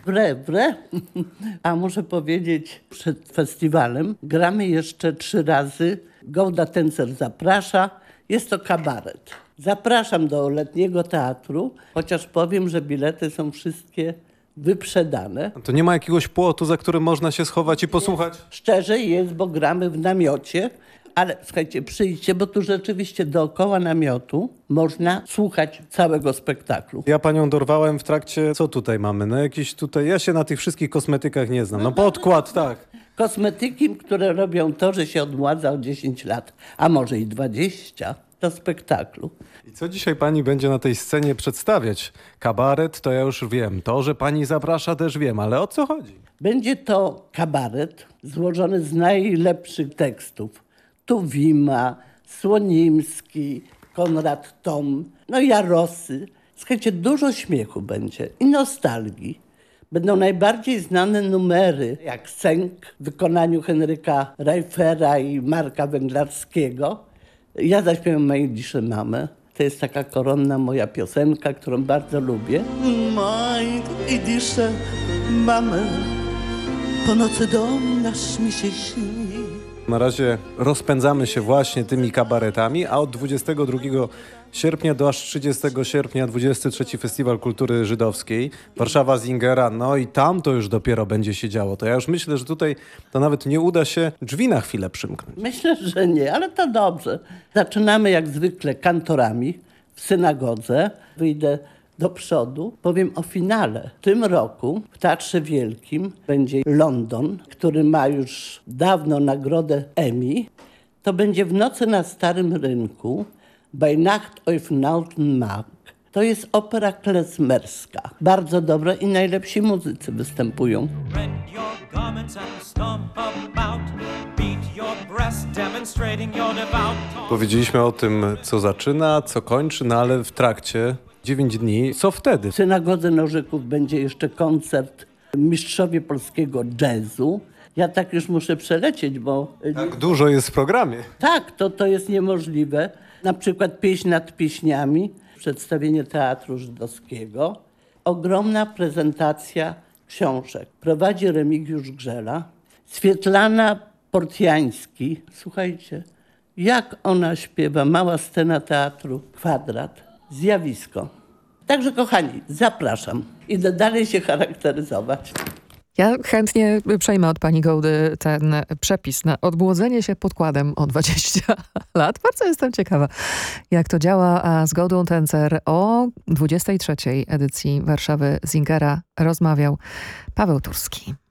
Wre. A muszę powiedzieć, przed festiwalem gramy jeszcze 3 razy. Golda Tencer zaprasza. Jest to kabaret. Zapraszam do Letniego Teatru, chociaż powiem, że bilety są wszystkie wyprzedane. To nie ma jakiegoś płotu, za którym można się schować i posłuchać? Szczerze jest, bo gramy w namiocie. Ale słuchajcie, przyjdźcie, bo tu rzeczywiście dookoła namiotu można słuchać całego spektaklu. Ja panią dorwałem w trakcie, co tutaj mamy? No jakiś tutaj, ja się na tych wszystkich kosmetykach nie znam. No podkład, tak. Kosmetyki, które robią to, że się odmładza o 10 lat, a może i 20 do spektaklu. I co dzisiaj pani będzie na tej scenie przedstawiać? Kabaret, to ja już wiem. To, że pani zaprasza, też wiem, ale o co chodzi? Będzie to kabaret złożony z najlepszych tekstów. Tuwima, Słonimski, Konrad Tom, no Jarosy. Słuchajcie, dużo śmiechu będzie i nostalgii. Będą najbardziej znane numery, jak Sęk w wykonaniu Henryka Reifera i Marka Węglarskiego. Ja zaśpiewam Majdisze Mamę. To jest taka koronna moja piosenka, którą bardzo lubię. Majdisze Mamę, po nocy dom nasz mi się śni. Na razie rozpędzamy się właśnie tymi kabaretami, a od 22 sierpnia do aż 30 sierpnia 23 Festiwal Kultury Żydowskiej, Warszawa Zingera, no i tam to już dopiero będzie się działo. To ja już myślę, że tutaj to nawet nie uda się drzwi na chwilę przymknąć. Myślę, że nie, ale to dobrze. Zaczynamy jak zwykle kantorami w synagodze. Wyjdę do przodu. Powiem o finale. W tym roku w Teatrze Wielkim będzie London, który ma już dawno nagrodę Emmy. To będzie W nocy na Starym Rynku, Bei Nacht auf Alten Markt. To jest opera klezmerska. Bardzo dobra i najlepsi muzycy występują. Rend your garments and stomp about. Beat your breast, demonstrating your devout. Powiedzieliśmy o tym, co zaczyna, co kończy, no ale w trakcie 9 dni. Co wtedy? W synagodze Nożyków będzie jeszcze koncert Mistrzowie Polskiego Jazzu. Ja tak już muszę przelecieć, bo Tak dużo jest w programie. tak, to jest niemożliwe. Na przykład Pieśń nad pieśniami, przedstawienie Teatru Żydowskiego. Ogromna prezentacja książek. Prowadzi Remigiusz Grzela. Swietlana Portjański. Słuchajcie, jak ona śpiewa. Mała scena teatru, kwadrat, zjawisko. Także kochani, zapraszam. Idę dalej się charakteryzować. Ja chętnie przejmę od pani Gołdy ten przepis na odmłodzenie się podkładem o 20 lat. Bardzo jestem ciekawa, jak to działa. A z Goldą Tencer o 23. edycji Warszawy Zingera rozmawiał Paweł Turski.